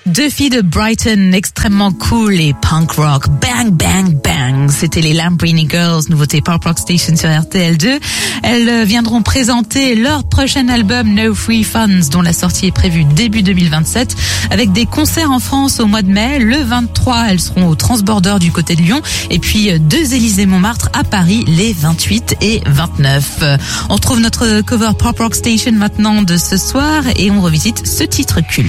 Deux filles de Brighton extrêmement cool et punk rock. Bang, bang, bang. C'était les Lamborghini Girls, nouveauté Pop Rock Station sur RTL2. Elles viendront présenter leur prochain album No Free Funds, dont la sortie est prévue début 2027, avec des concerts en France au mois de mai. Le 23, elles seront au Transborder du côté de Lyon, et puis 2 Élysées-Montmartre à Paris les 28 et 29. On retrouve notre cover Pop Rock Station maintenant de ce soir et on revisite ce titre culte.